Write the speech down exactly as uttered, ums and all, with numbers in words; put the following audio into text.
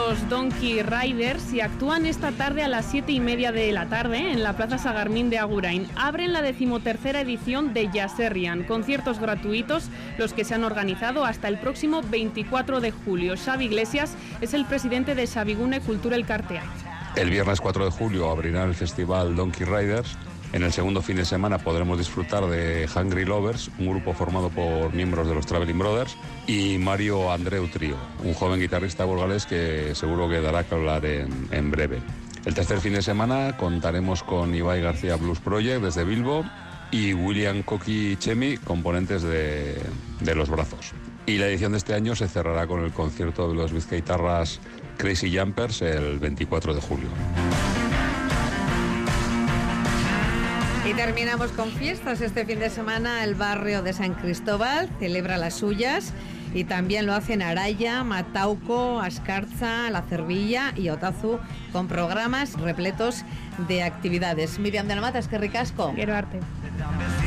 los Donkey Riders y actúan esta tarde a las siete y media de la tarde en la Plaza Sagarmín de Agurain. Abren la decimotercera edición de Jazzerrian, conciertos gratuitos, los que se han organizado hasta el próximo veinticuatro de julio. Xavi Iglesias es el presidente de Xabigune Cultura Elkartea. El viernes cuatro de julio abrirá el festival Donkey Riders. En el segundo fin de semana podremos disfrutar de Hungry Lovers, un grupo formado por miembros de los Traveling Brothers, y Mario Andreu Trio, un joven guitarrista burgalés que seguro que dará que hablar en, en breve. El tercer fin de semana contaremos con Ibai García Blues Project desde Bilbo y William Coqui Chemi, componentes de, de Los Brazos. Y la edición de este año se cerrará con el concierto de los Bizkaitarras Crazy Jumpers el veinticuatro de julio. Y terminamos con fiestas. Este fin de semana el barrio de San Cristóbal celebra las suyas y también lo hacen Araya, Matauco, Ascarza, La Cervilla y Otazu, con programas repletos de actividades. Miriam de la Mata, es que ricasco. Quiero arte.